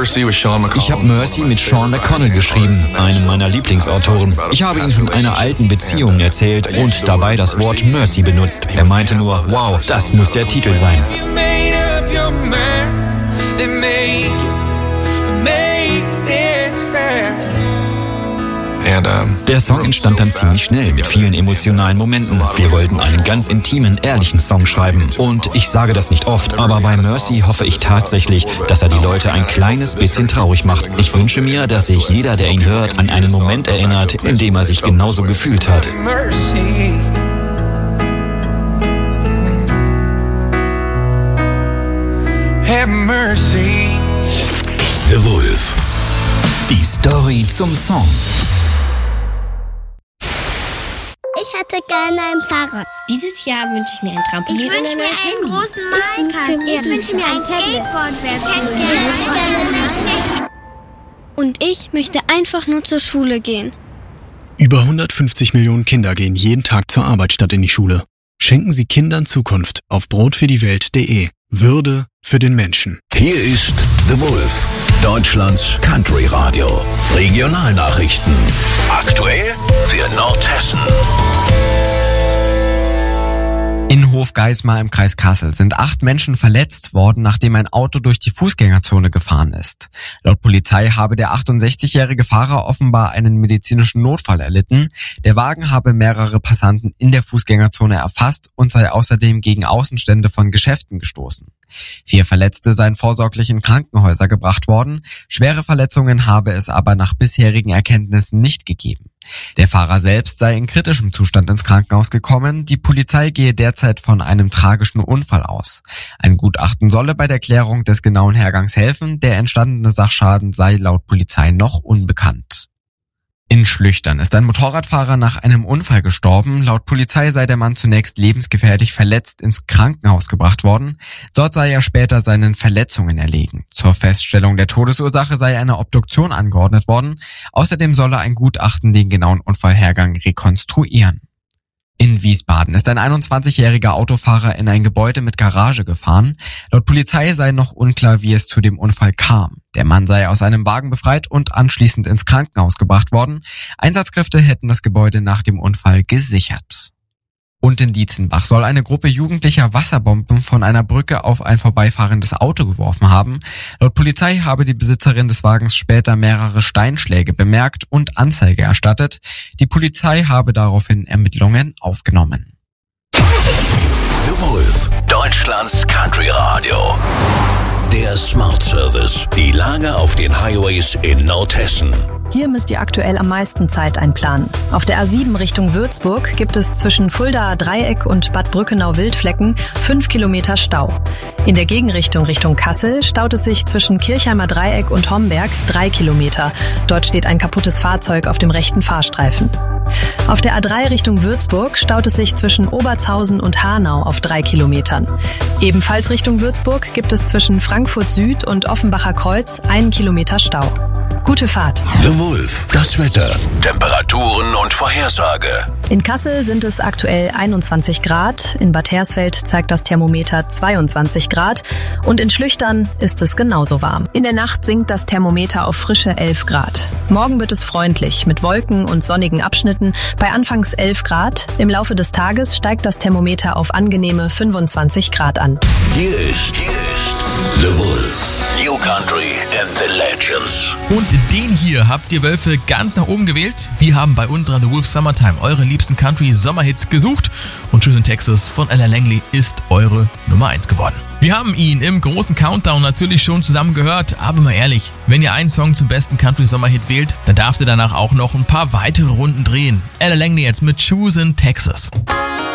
Ich habe Mercy mit Sean McConnell geschrieben, einem meiner Lieblingsautoren. Ich habe ihm von einer alten Beziehung erzählt und dabei das Wort Mercy benutzt. Er meinte nur, wow, das muss der Titel sein. Der Song entstand dann ziemlich schnell mit vielen emotionalen Momenten. Wir wollten einen ganz intimen, ehrlichen Song schreiben. Und ich sage das nicht oft, aber bei Mercy hoffe ich tatsächlich, dass er die Leute ein kleines bisschen traurig macht. Ich wünsche mir, dass sich jeder, der ihn hört, an einen Moment erinnert, in dem er sich genauso gefühlt hat. Have mercy. The Wolf. Die Story zum Song. Ich hätte gerne ein Fahrrad. Dieses Jahr wünsche ich mir ein Trampolin. Ich wünsche mir einen großen Malkasten. Ich wünsche mir ein Skateboard. Und ich möchte einfach nur zur Schule gehen. Über 150 Millionen Kinder gehen jeden Tag zur Arbeit statt in die Schule. Schenken Sie Kindern Zukunft auf brotfürdiewelt.de. Würde für den Menschen. Hier ist The Wolf, Deutschlands Country Radio. Regionalnachrichten. Aktuell für Nordhessen. In Hofgeismar im Kreis Kassel sind 8 Menschen verletzt worden, nachdem ein Auto durch die Fußgängerzone gefahren ist. Laut Polizei habe der 68-jährige Fahrer offenbar einen medizinischen Notfall erlitten. Der Wagen habe mehrere Passanten in der Fußgängerzone erfasst und sei außerdem gegen Außenstände von Geschäften gestoßen. 4 Verletzte seien vorsorglich in Krankenhäuser gebracht worden. Schwere Verletzungen habe es aber nach bisherigen Erkenntnissen nicht gegeben. Der Fahrer selbst sei in kritischem Zustand ins Krankenhaus gekommen. Die Polizei gehe derzeit von einem tragischen Unfall aus. Ein Gutachten solle bei der Klärung des genauen Hergangs helfen. Der entstandene Sachschaden sei laut Polizei noch unbekannt. In Schlüchtern ist ein Motorradfahrer nach einem Unfall gestorben. Laut Polizei sei der Mann zunächst lebensgefährlich verletzt ins Krankenhaus gebracht worden. Dort sei er später seinen Verletzungen erlegen. Zur Feststellung der Todesursache sei eine Obduktion angeordnet worden. Außerdem solle ein Gutachten den genauen Unfallhergang rekonstruieren. In Wiesbaden ist ein 21-jähriger Autofahrer in ein Gebäude mit Garage gefahren. Laut Polizei sei noch unklar, wie es zu dem Unfall kam. Der Mann sei aus einem Wagen befreit und anschließend ins Krankenhaus gebracht worden. Einsatzkräfte hätten das Gebäude nach dem Unfall gesichert. Und in Dietzenbach soll eine Gruppe Jugendlicher Wasserbomben von einer Brücke auf ein vorbeifahrendes Auto geworfen haben. Laut Polizei habe die Besitzerin des Wagens später mehrere Steinschläge bemerkt und Anzeige erstattet. Die Polizei habe daraufhin Ermittlungen aufgenommen. The Wolf, Deutschlands Country Radio. Der Smart Service. Die Lage auf den Highways in Nordhessen. Hier müsst ihr aktuell am meisten Zeit einplanen. Auf der A7 Richtung Würzburg gibt es zwischen Fuldaer Dreieck und Bad Brückenau-Wildflecken 5 Kilometer Stau. In der Gegenrichtung Richtung Kassel staut es sich zwischen Kirchheimer Dreieck und Homberg 3 Kilometer. Dort steht ein kaputtes Fahrzeug auf dem rechten Fahrstreifen. Auf der A3 Richtung Würzburg staut es sich zwischen Obertshausen und Hanau auf 3 Kilometern. Ebenfalls Richtung Würzburg gibt es zwischen Frankfurt Süd und Offenbacher Kreuz 1 Kilometer Stau. Gute Fahrt. The Wolf, das Wetter, Temperaturen und Vorhersage. In Kassel sind es aktuell 21 Grad, in Bad Hersfeld zeigt das Thermometer 22 Grad und in Schlüchtern ist es genauso warm. In der Nacht sinkt das Thermometer auf frische 11 Grad. Morgen wird es freundlich mit Wolken und sonnigen Abschnitten bei anfangs 11 Grad. Im Laufe des Tages steigt das Thermometer auf angenehme 25 Grad an. Hier ist The Wolf, New Country and the Legends. Und den hier habt ihr Wölfe ganz nach oben gewählt. Wir haben bei unserer The Wolf Summertime eure liebsten Country-Sommerhits gesucht und Tschüss in Texas von Ella Langley ist eure Nummer 1 geworden. Wir haben ihn im großen Countdown natürlich schon zusammen gehört, aber mal ehrlich, wenn ihr einen Song zum besten Country-Sommerhit wählt, dann darf ihr danach auch noch ein paar weitere Runden drehen. Ella Langley jetzt mit Tschüss in Texas.